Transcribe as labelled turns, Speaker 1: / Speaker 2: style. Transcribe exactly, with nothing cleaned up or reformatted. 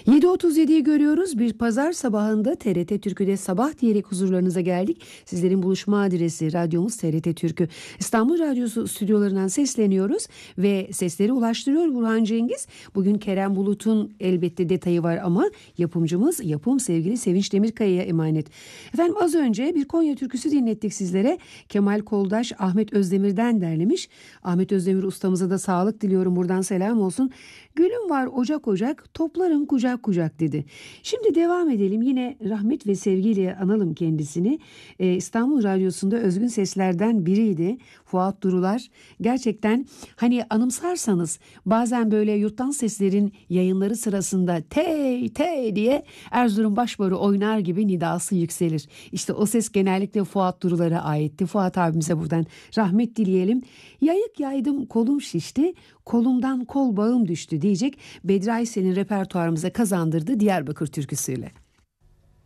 Speaker 1: yedi otuz yediyi görüyoruz. Bir pazar sabahında T R T Türkü'de sabah diyerek huzurlarınıza geldik. Sizlerin buluşma adresi radyomuz T R T Türkü. İstanbul Radyosu stüdyolarından sesleniyoruz ve sesleri ulaştırıyor Burhan Cengiz. Bugün Kerem Bulut'un elbette detayı var ama yapımcımız yapım sevgili Sevinç Demirkaya'ya emanet. Efendim az önce bir Konya türküsü dinlettik sizlere. Kemal Koldaş Ahmet Özdemir'den derlemiş. Ahmet Özdemir ustamıza da sağlık diliyorum, buradan selam olsun. Gülüm var ocak ocak toplarım kucak kucak dedi. Şimdi devam edelim, yine rahmet ve sevgiyle analım kendisini. Ee, İstanbul Radyosu'nda özgün seslerden biriydi Fuat Durular. Gerçekten hani anımsarsanız bazen böyle yurttan seslerin yayınları sırasında tey tey diye Erzurum Başbarı oynar gibi nidası yükselir. İşte o ses genellikle Fuat Durular'a aitti. Fuat abimize buradan rahmet dileyelim. Yayık yaydım kolum şişti, kolumdan kol bağım düştü diyecek Bedri Aysel'in repertuarımıza kazandırdığı Diyarbakır türküsüyle.